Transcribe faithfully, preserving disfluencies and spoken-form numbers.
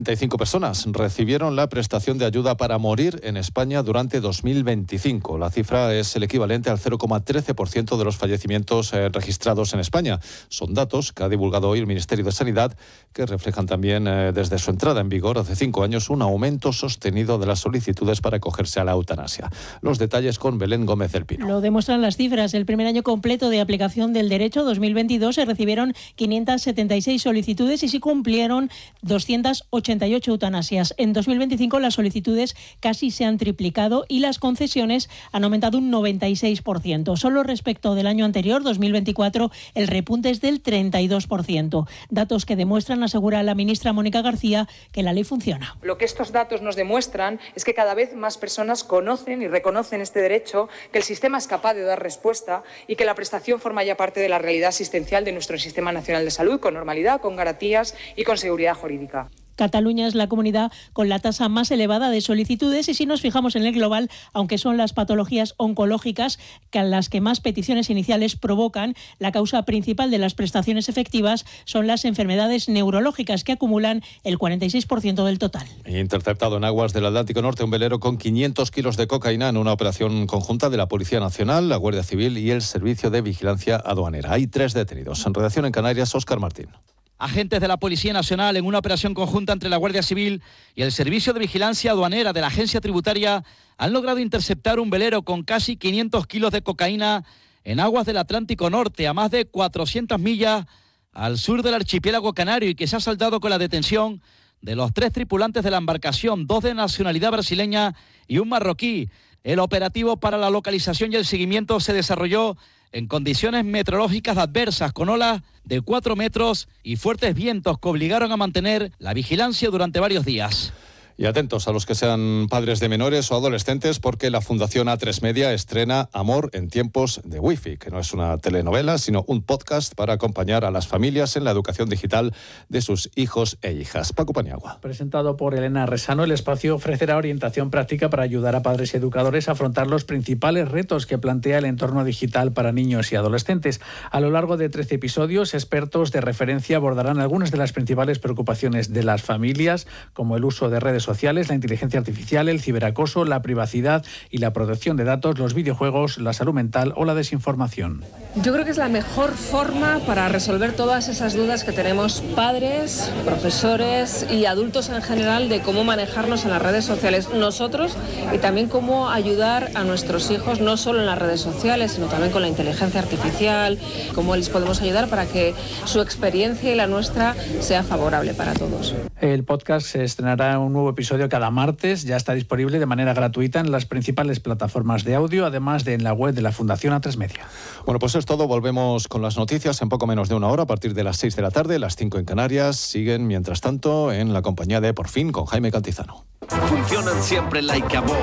treinta y cinco personas recibieron la prestación de ayuda para morir en España durante dos mil veinticinco. La cifra es el equivalente al cero coma trece por ciento de los fallecimientos eh, registrados en España. Son datos que ha divulgado hoy el Ministerio de Sanidad, que reflejan también eh, desde su entrada en vigor hace cinco años un aumento sostenido de las solicitudes para acogerse a la eutanasia. Los detalles con Belén Gómez del Pino. Lo demuestran las cifras. El primer año completo de aplicación del derecho, dos mil veintidós, se recibieron quinientas setenta y seis solicitudes y se cumplieron doscientas ochenta y ocho eutanasias. En dos mil veinticinco las solicitudes casi se han triplicado y las concesiones han aumentado un noventa y seis por ciento. Solo respecto del año anterior, dos mil veinticuatro, el repunte es del treinta y dos por ciento. Datos que demuestran, asegura la ministra Mónica García, que la ley funciona. Lo que estos datos nos demuestran es que cada vez más personas conocen y reconocen este derecho, que el sistema es capaz de dar respuesta y que la prestación forma ya parte de la realidad asistencial de nuestro Sistema Nacional de Salud, con normalidad, con garantías y con seguridad jurídica. Cataluña es la comunidad con la tasa más elevada de solicitudes y si nos fijamos en el global, aunque son las patologías oncológicas que las que más peticiones iniciales provocan, la causa principal de las prestaciones efectivas son las enfermedades neurológicas que acumulan el cuarenta y seis por ciento del total. Interceptado en aguas del Atlántico Norte un velero con quinientos kilos de cocaína en una operación conjunta de la Policía Nacional, la Guardia Civil y el Servicio de Vigilancia Aduanera. Hay tres detenidos. En redacción en Canarias, Óscar Martín. Agentes de la Policía Nacional, en una operación conjunta entre la Guardia Civil y el Servicio de Vigilancia Aduanera de la Agencia Tributaria, han logrado interceptar un velero con casi quinientos kilos de cocaína en aguas del Atlántico Norte, a más de cuatrocientas millas al sur del archipiélago canario, y que se ha saldado con la detención de los tres tripulantes de la embarcación, dos de nacionalidad brasileña y un marroquí. El operativo para la localización y el seguimiento se desarrolló en condiciones meteorológicas adversas, con olas de cuatro metros y fuertes vientos que obligaron a mantener la vigilancia durante varios días. Y atentos a los que sean padres de menores o adolescentes, porque la Fundación A tres Media estrena Amor en tiempos de Wi-Fi, que no es una telenovela, sino un podcast para acompañar a las familias en la educación digital de sus hijos e hijas. Paco Paniagua. Presentado por Elena Resano, el espacio ofrecerá orientación práctica para ayudar a padres y educadores a afrontar los principales retos que plantea el entorno digital para niños y adolescentes. A lo largo de trece episodios, expertos de referencia abordarán algunas de las principales preocupaciones de las familias, como el uso de redes sociales, la inteligencia artificial, el ciberacoso, la privacidad y la protección de datos, los videojuegos, la salud mental o la desinformación. Yo creo que es la mejor forma para resolver todas esas dudas que tenemos padres, profesores y adultos en general de cómo manejarnos en las redes sociales nosotros, y también cómo ayudar a nuestros hijos no solo en las redes sociales, sino también con la inteligencia artificial, cómo les podemos ayudar para que su experiencia y la nuestra sea favorable para todos. El podcast se estrenará un nuevo episodio cada martes, ya está disponible de manera gratuita en las principales plataformas de audio, además de en la web de la Fundación A tres Media. Bueno, pues es todo. Volvemos con las noticias en poco menos de una hora, a partir de las seis de la tarde, las cinco en Canarias. Siguen, mientras tanto, en la compañía de Por Fin con Jaime Cantizano. Funcionan siempre like a boss.